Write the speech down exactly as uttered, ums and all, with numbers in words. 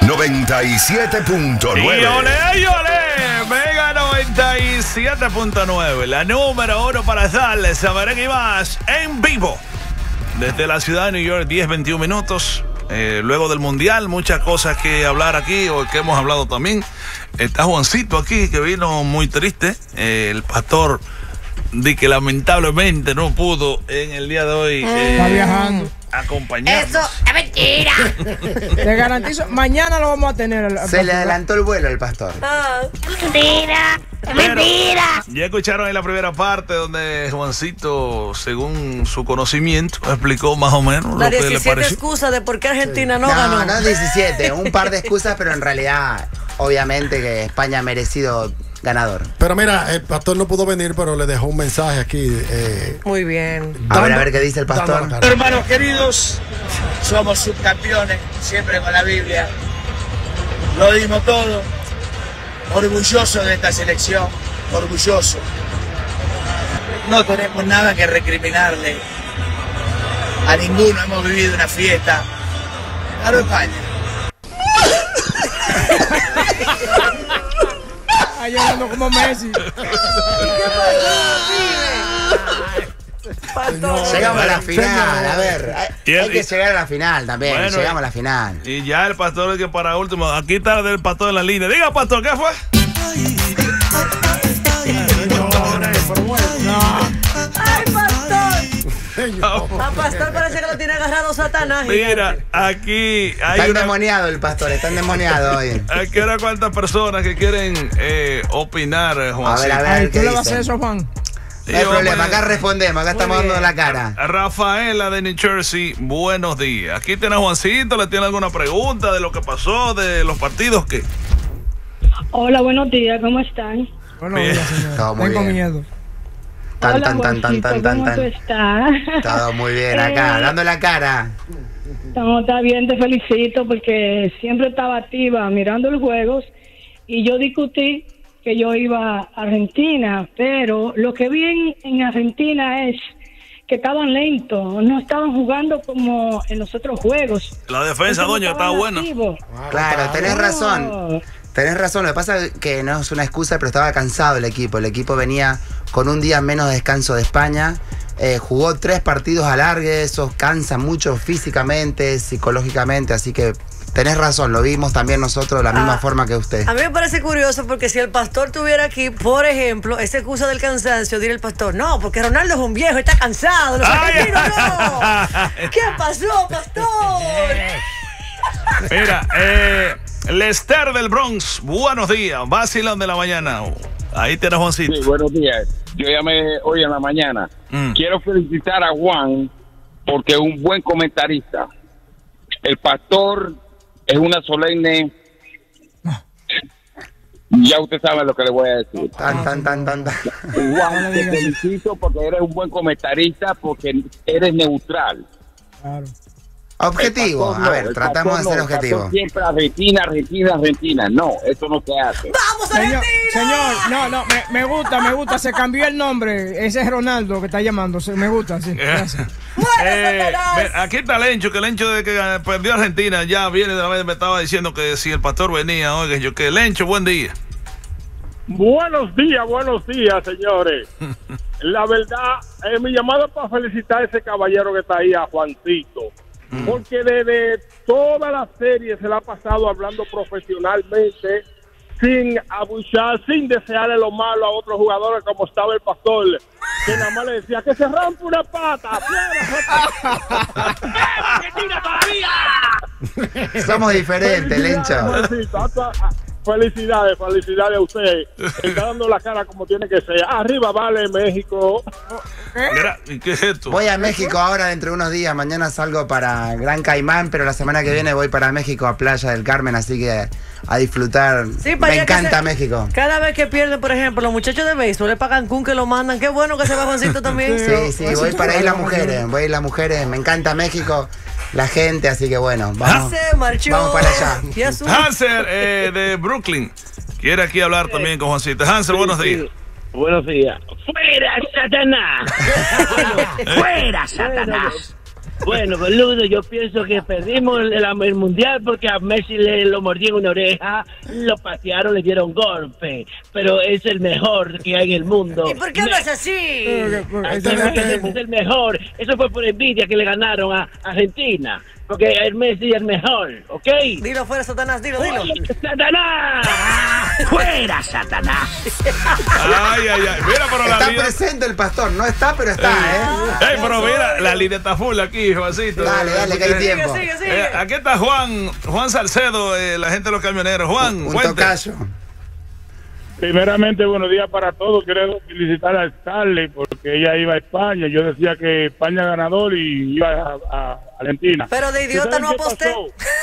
noventa y siete punto nueve. Y olé, y olé, Mega noventa y siete punto nueve, la número uno para darles a merengue y más en vivo. Desde la ciudad de New York, diez veintiún minutos. Eh, luego del Mundial, muchas cosas que hablar aquí, o que hemos hablado también. Está Juancito aquí, que vino muy triste. Eh, el pastor, de que lamentablemente no pudo en el día de hoy eh, Está viajando. acompañarnos. Eso es mentira. Te garantizo, mañana lo vamos a tener. al- al Se le pastor. adelantó el vuelo al pastor. Ah, mentira. Es Pero mentira. ya escucharon en la primera parte donde Juancito, según su conocimiento, explicó más o menos La lo que le diecisiete pareció. excusas de por qué Argentina no, No, ganó. no diecisiete, un par de excusas, pero en realidad, obviamente que España ha merecido ganador. Pero mira, el pastor no pudo venir, pero le dejó un mensaje aquí. Eh, Muy bien. A ver, dando- a ver qué dice el pastor. dando la cara. Hermanos queridos, somos subcampeones, siempre con la Biblia. Lo dimos todo. Orgulloso de esta selección, orgulloso. No tenemos nada que recriminarle a ninguno. Hemos vivido una fiesta. Claro, España. Ahí llorando como Messi. Llegamos a la final, a ver. Hay, Y el- hay que llegar a la final también. Bueno, llegamos a la final. Y ya el pastor es que para último, aquí está el pastor en la línea. Diga, pastor, ¿qué fue? ¡Ay, pastor! Señor. A pastor parece que lo tiene agarrado Satanás. Mira, aquí hay Está una... endemoniado el pastor, está endemoniado hoy. Aquí hay cuantas personas que quieren eh, opinar, eh, A Juancito. ver, a ver, Ay, ¿qué ¿tú le vas a hacer dicen? eso, Juan? No hay Yo, problema, pues, acá respondemos, acá estamos bien. dando la cara. Rafaela de New Jersey, buenos días. Aquí tiene a Juancito, ¿le tiene alguna pregunta de lo que pasó, de los partidos que? Hola, buenos días, ¿cómo están? Bueno, Bien. mira, señor. Todo muy Tengo bien. miedo. Tan, Hola, tan, tan, tan, Juancito, tan, tan, ¿cómo tú tan. estás? Todo muy bien acá, Eh, dando la cara. No, está bien, te felicito porque siempre estaba activa mirando los juegos y yo discutí que yo iba a Argentina, pero lo que vi en, en Argentina es que estaban lentos, no estaban jugando como en los otros juegos. La defensa, Entonces, doña, no está estaban buena. activos. Claro, tenés razón. No. Tenés razón, lo que pasa es que no es una excusa, pero estaba cansado el equipo. El equipo venía con un día menos de descanso de España. Eh, jugó tres partidos alargues, eso cansa mucho físicamente, psicológicamente, así que tenés razón, lo vimos también nosotros de la misma Ah, forma que usted. A mí me parece curioso porque si el pastor estuviera aquí, por ejemplo, esa excusa del cansancio, diría el pastor, no, porque Ronaldo es un viejo, está cansado, los Ay. argentinos no. ¿Qué pasó, pastor? Mira, eh, Lester del Bronx, buenos días, vacilón de la mañana. Ahí tiene Juancito. Sí, buenos días. Yo llamé hoy en la mañana. Mm. Quiero felicitar a Juan porque es un buen comentarista. El pastor es una solemne. Ya usted sabe lo que le voy a decir. Tan, tan, tan, tan, tan. Juan, te felicito porque eres un buen comentarista, porque eres neutral. Claro. Objetivo, El pastor a no, ver, el tratamos de pastor ser no, el pastor objetivos. Siempre Argentina, Argentina, Argentina. No, eso no se hace. ¡Vamos, Señor, Argentina! señor, no, no, me, me gusta, me gusta. Se cambió el nombre. Ese es Ronaldo que está llamando. Se- Me gusta, sí. Gracias. Eh, ve, aquí está Lencho, que Lencho de que eh, perdió Argentina ya viene de la vez, me estaba diciendo que si el pastor venía, oiga, yo que Lencho, buen día. Buenos días, buenos días, señores. La verdad, eh, mi llamada es para felicitar a ese caballero que está ahí, a Juancito. Porque desde toda la serie se la ha pasado hablando profesionalmente, sin abuchar, sin desearle lo malo a otros jugadores, como estaba el pastor, que nada más le decía que se rompe una pata. ¡Argentina todavía! Somos diferentes, Lencho. Juancito, hasta- Felicidades, felicidades a usted. Está dando la cara como tiene que ser. Arriba vale México. Mira, ¿y qué es esto? Voy a México ahora dentro de unos días. Mañana salgo para Gran Caimán, pero la semana que viene voy para México a Playa del Carmen, así que a disfrutar. Sí, para Me allá que encanta se- México. Cada vez que pierden, por ejemplo, los muchachos de béisbol es para Cancún que lo mandan. Qué bueno que se va Juancito también. Sí, sí, voy para Isla Mujeres, voy a Isla Mujeres, me encanta México, la gente, así que bueno, vamos, Se marchó. vamos para allá. Y a su- Hanser eh, de Brooklyn quiere aquí hablar también con Juancito. Hanser, buenos días. Buenos días. ¡Fuera, Satanás! ¡Fuera, Satanás! Bueno, boludo, yo pienso que perdimos el, el mundial porque a Messi le lo mordieron una oreja, lo patearon, le dieron golpe. Pero es el mejor que hay en el mundo. ¿Y por qué hablas así? Es el mejor. Eso fue por envidia que le ganaron a Argentina. Porque el Messi es el mejor, ¿ok? Dilo fuera, Satanás, dilo, dilo. ¡Satanás! ¡Fuera, Satanás! Ay, ay, ay. Mira, pero la Está línea... presente el pastor, no está, pero está, ¿eh? Ey, pero mira, la línea está full aquí, Juancito. Dale, dale, que hay tiempo. Sigue, sigue, sigue. Eh, aquí está Juan, Juan Salcedo, eh, la gente de los camioneros. Juan, Un cuente. tocayo. Primeramente, buenos días para todos. Quiero felicitar a Starley porque ella iba a España. Yo decía que España ganador y iba a, a Argentina. Pero de idiota ¿Saben no qué aposté. pasó?